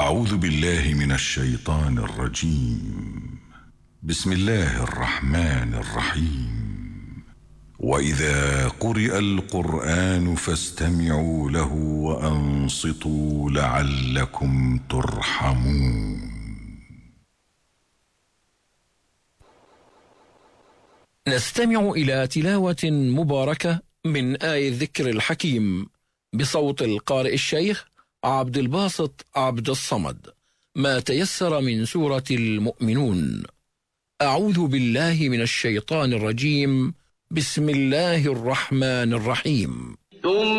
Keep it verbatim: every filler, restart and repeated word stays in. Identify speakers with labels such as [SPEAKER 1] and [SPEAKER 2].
[SPEAKER 1] أعوذ بالله من الشيطان الرجيم. بسم الله الرحمن الرحيم. وإذا قرئ القرآن فاستمعوا له وأنصتوا لعلكم ترحمون.
[SPEAKER 2] نستمع إلى تلاوة مباركة من آية الذكر الحكيم بصوت القارئ الشيخ عبد الباسط عبد الصمد، ما تيسر من سورة المؤمنون. أعوذ بالله من الشيطان الرجيم. بسم الله الرحمن الرحيم.